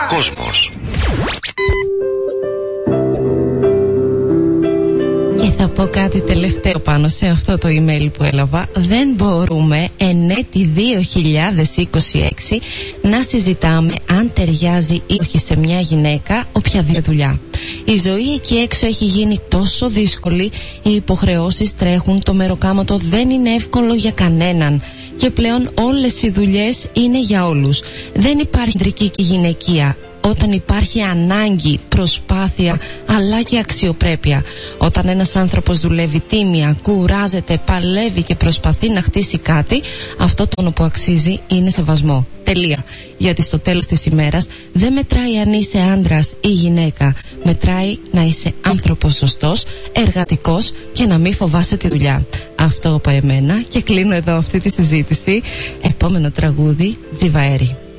κόσμος. Και θα πω κάτι τελευταίο πάνω σε αυτό το email που έλαβα. Δεν μπορούμε εν έτη 2026 να συζητάμε αν ταιριάζει ή όχι σε μια γυναίκα οποιαδήποτε δουλειά. Η ζωή εκεί έξω έχει γίνει τόσο δύσκολη, οι υποχρεώσεις τρέχουν, το μεροκάματο δεν είναι εύκολο για κανέναν. Και πλέον όλες οι δουλειές είναι για όλους. Δεν υπάρχει αντρική και γυναικεία. Όταν υπάρχει ανάγκη, προσπάθεια αλλά και αξιοπρέπεια. Όταν ένας άνθρωπος δουλεύει τίμια, κουράζεται, παλεύει και προσπαθεί να χτίσει κάτι, αυτό το όνομα που αξίζει είναι σεβασμό. Τελεία. Γιατί στο τέλος της ημέρας δεν μετράει αν είσαι άντρας ή γυναίκα. Μετράει να είσαι άνθρωπος σωστός, εργατικός και να μην φοβάσαι τη δουλειά. Αυτό από εμένα και κλείνω εδώ αυτή τη συζήτηση. Επόμενο τραγούδι, Τζιβαέρι.